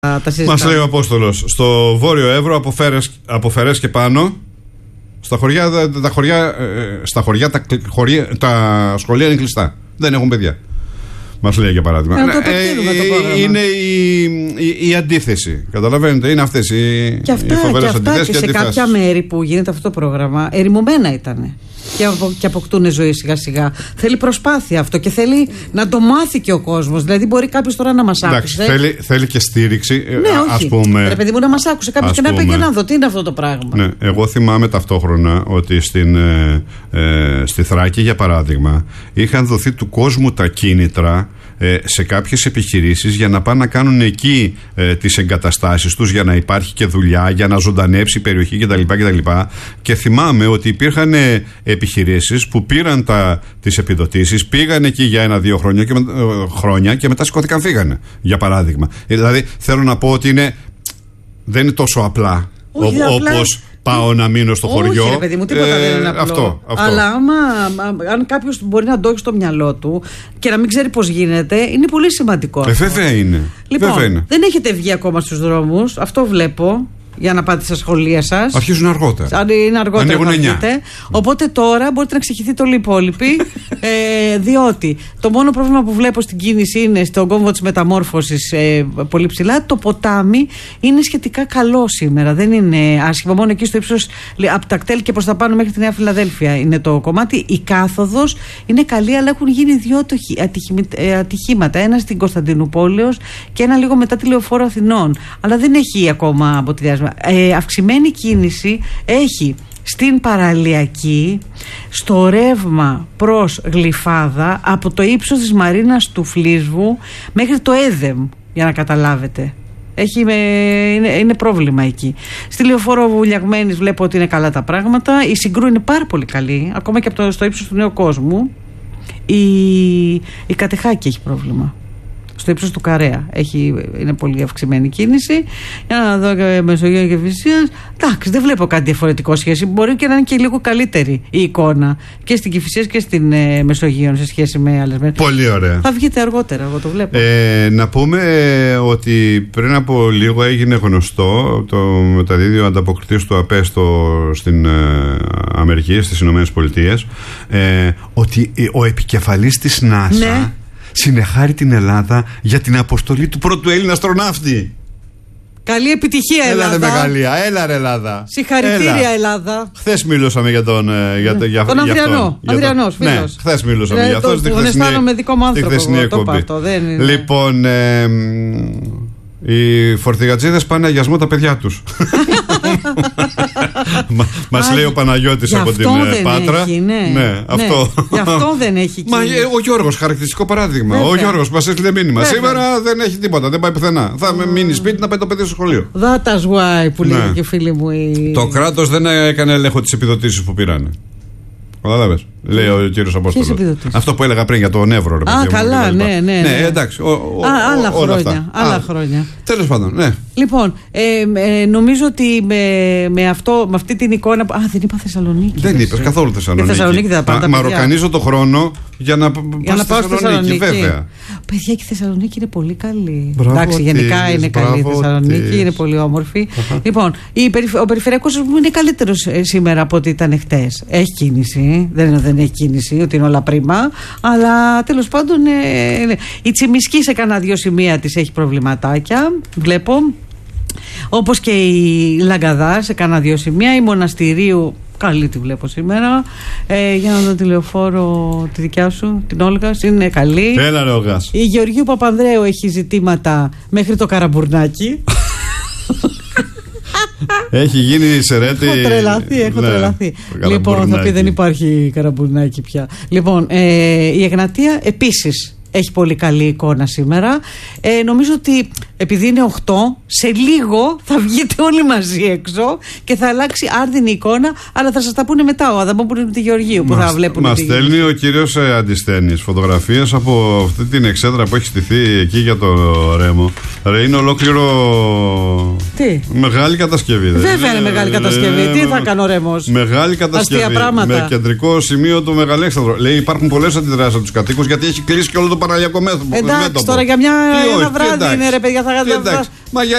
Μας λέει ο Απόστολος, στο Βόρειο Εύρο από Φερές και πάνω, στα χωριά τα σχολεία είναι κλειστά. Δεν έχουν παιδιά. Μας λέει για παράδειγμα. Είναι η αντίθεση. Καταλαβαίνετε, είναι αυτές οι φοβερές αντιθέσεις. Και σε κάποια μέρη που γίνεται αυτό το πρόγραμμα, ερημωμένα ήταν. Και αποκτούν ζωή σιγά σιγά. Θέλει προσπάθεια αυτό και θέλει να το μάθει και ο κόσμος. Δηλαδή, μπορεί κάποιος τώρα να μας άκουσε. Θέλει και στήριξη. Ναι, όχι. Ας πούμε. Ρε παιδί μου, να μας άκουσε κάποιος και να πει να δω τι είναι αυτό το πράγμα. Ναι, εγώ θυμάμαι ταυτόχρονα ότι στη Θράκη, για παράδειγμα, είχαν δοθεί του κόσμου τα κίνητρα σε κάποιες επιχειρήσεις για να πάνε να κάνουν εκεί τις εγκαταστάσεις τους, για να υπάρχει και δουλειά, για να ζωντανέψει η περιοχή κτλ. Και θυμάμαι ότι υπήρχαν επιχειρήσεις που πήραν τις επιδοτήσεις, πήγαν εκεί για 1-2 χρόνια και μετά σηκώθηκαν, φύγανε, για παράδειγμα. Δηλαδή θέλω να πω ότι δεν είναι τόσο απλά όπως πάω να μείνω στο χωριό. Όχι, ρε παιδί μου, τίποτα δεν είναι απλό. Αυτό. Αλλά αν κάποιος μπορεί να το έχει στο μυαλό του και να μην ξέρει πώς γίνεται, είναι πολύ σημαντικό. Βέβαια είναι. Λοιπόν, δεν έχετε βγει ακόμα στους δρόμους, αυτό βλέπω. Για να πάτε στα σχολεία σας. Αρχίζουν αργότερα. Είναι αργότερα. Οπότε τώρα μπορείτε να ξεχυθείτε όλοι οι υπόλοιποι. Διότι το μόνο πρόβλημα που βλέπω στην κίνηση είναι στον κόμβο της μεταμόρφωσης πολύ ψηλά. Το ποτάμι είναι σχετικά καλό σήμερα. Δεν είναι άσχημο. Μόνο εκεί στο ύψος από τα κτέλ και προς τα πάνω μέχρι τη Νέα Φιλαδέλφια είναι το κομμάτι. Η κάθοδος είναι καλή, αλλά έχουν γίνει 2 ατυχήματα. Ένα στην Κωνσταντινούπολεως και ένα λίγο μετά τη Λεωφόρο Αθηνών. Αλλά δεν έχει ακόμα αποτελέσματα. Αυξημένη κίνηση έχει στην παραλιακή, στο ρεύμα προς Γλυφάδα, από το ύψος της Μαρίνας του Φλίσβου μέχρι το Έδεμ, για να καταλάβετε. Είναι πρόβλημα εκεί. Στη Λεωφόρο Βουλιαγμένης βλέπω ότι είναι καλά τα πράγματα. Η Συγκρού είναι πάρα πολύ καλή, ακόμα και στο ύψος του Νέου Κόσμου. Η Κατεχάκη έχει πρόβλημα. Στο ύψος του Καρέα είναι πολύ αυξημένη κίνηση. Για να δω και Μεσογείο και Κηφισίας. Εντάξει, δεν βλέπω κάτι διαφορετικό σχέση. Μπορεί και να είναι και λίγο καλύτερη η εικόνα και στην Κηφισίας και στην Μεσογείο σε σχέση με άλλες μέρες. Πολύ ωραία. Θα βγείτε αργότερα, εγώ το βλέπω. Να πούμε ότι πριν από λίγο έγινε γνωστό το μεταδίδιο ανταποκριτής του ΑΠΕ στην Αμερική, στις Ηνωμένες Πολιτείες, ότι ο επικεφαλής της ΝΑΣΑ. Ναι. Συνεχάρει την Ελλάδα για την αποστολή του πρώτου Έλληνα αστροναύτη. Καλή επιτυχία, Ελλάδα. Έλα ρε Μεγαλία, έλα ρε Ελλάδα. Συγχαρητήρια, Ελλάδα. Χθες μιλούσαμε για τον Ανδριανό. Ανδριανός, φίλος. Ναι, χθες μιλούσαμε για αυτόν. Τον αισθάνομαι δικό μου άνθρωπο. Λοιπόν, οι φορτηγατζίδες πάνε αγιασμό τα παιδιά τους. Μας λέει ο Παναγιώτης από την Πάτρα. Ναι, αυτό. Γι' αυτό δεν έχει κίνηση. Ο Γιώργος, χαρακτηριστικό παράδειγμα. Ο Γιώργος μας έστειλε μήνυμα. Σήμερα δεν έχει τίποτα, δεν πάει πουθενά. Θα μείνει σπίτι να πάει το παιδί στο σχολείο. That's why που λέει και φίλοι μου. Το κράτος δεν έκανε έλεγχο τις επιδοτήσεις που πήρανε. Κατάλαβες, λέει ο κύριος Απόστολος. Αυτό που έλεγα πριν για τον Εύρο. Καλά, ναι. Ναι, εντάξει. Άλλα χρόνια. Τέλος πάντων, ναι. Λοιπόν, νομίζω ότι με αυτή την εικόνα. Δεν είπα Θεσσαλονίκη. Δεν είπες καθόλου Θεσσαλονίκη. Μαροκανίζω το χρόνο για να πάω στη Θεσσαλονίκη, βέβαια. Παιδιά, και η Θεσσαλονίκη είναι πολύ καλή. Εντάξει, γενικά είναι καλή η Θεσσαλονίκη, είναι πολύ όμορφη. Λοιπόν, ο περιφερειακός είναι καλύτερος σήμερα από ό,τι ήταν χτες. Έχει κίνηση. Δεν έχει κίνηση, ότι είναι όλα πρίμα. Αλλά τέλος πάντων η Τσιμισκή σε κάνα 2 σημεία της έχει προβληματάκια. Βλέπω. Όπως και η Λαγκαδά σε κάνα 2 σημεία. Η Μοναστηρίου καλή τη βλέπω σήμερα. Για να δω τη Λεωφόρο, τη δικιά σου, την Όλγας, είναι καλή. Έλα ρε Όλγας. Η Γεωργίου Παπανδρέου έχει ζητήματα μέχρι το Καραμπουρνάκι. Έχει γίνει σερέτη. Έχω τρελαθεί. Λοιπόν, θα πει δεν υπάρχει Καραμπουρνάκι πια. Λοιπόν, η Εγνατία επίσης έχει πολύ καλή εικόνα σήμερα. Νομίζω ότι επειδή είναι 8, σε λίγο θα βγείτε όλοι μαζί έξω και θα αλλάξει άρδινη εικόνα, αλλά θα σας τα πούνε μετά ο Αδαμό που είναι με τη Γεωργίου που θα βλέπουν. Μας στέλνει ο κύριος Αντισθένης φωτογραφίες από αυτή την εξέδρα που έχει στηθεί εκεί για το Ρέμο. Είναι ολόκληρο. Τι? Μεγάλη κατασκευή. Βέβαια είναι μεγάλη κατασκευή. Τι θα κάνει ο Ρέμος? Μεγάλη κατασκευή. Με κεντρικό σημείο του Μεγαλέξανδρο. Λέει υπάρχουν πολλές αντιδράσεις από τους κατοίκους γιατί έχει κλείσει και όλο το παραλιακό μέτωπο. Εντάξει, τώρα για ένα βράδυ είναι ρε παιδιά, θα